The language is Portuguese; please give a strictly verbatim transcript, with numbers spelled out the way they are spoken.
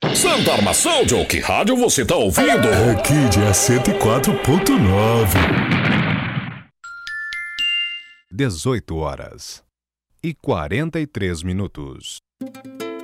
Santa Armação, Joe, que rádio você tá ouvindo? Aqui é cento e quatro ponto nove. dezoito horas e quarenta e três minutos.